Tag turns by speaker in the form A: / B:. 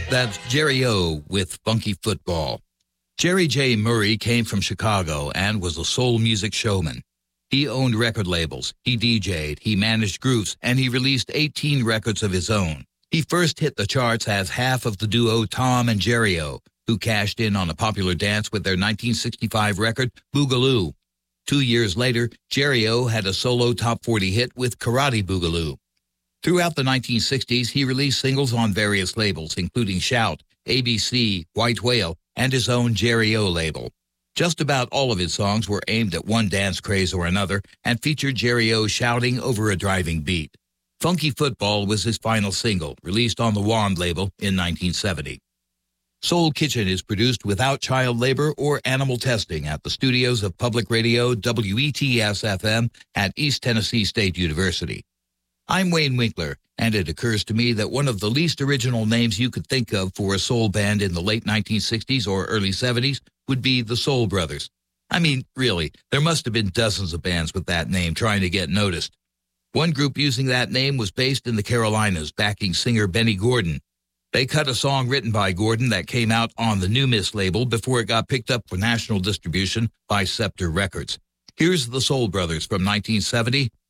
A: That's Jerry O with Funky Football. Jerry J. Murray came from Chicago and was a soul music showman. He owned record labels, he DJ'd, he managed groups, and he released 18 records of his own. He first hit the charts as half of the duo Tom and Jerry O, who cashed in on a popular dance with their 1965 record, Boogaloo. 2 years later, Jerry O had a solo top 40 hit with Karate Boogaloo. Throughout the 1960s, he released singles on various labels, including Shout, ABC, White Whale, and his own Jerry O label. Just about all of his songs were aimed at one dance craze or another and featured Jerry O shouting over a driving beat. Funky Football was his final single, released on the Wand label in 1970. Soul Kitchen is produced without child labor or animal testing at the studios of Public Radio WETS-FM at East Tennessee State University. I'm Wayne Winkler, and it occurs to me that one of the least original names you could think of for a soul band in the late 1960s or early 70s would be the Soul Brothers. I mean, really, there must have been dozens of bands with that name trying to get noticed. One group using that name was based in the Carolinas, backing singer Benny Gordon. They cut a song written by Gordon that came out on the New Miss label before it got picked up for national distribution by Scepter Records. Here's the Soul Brothers from 1970,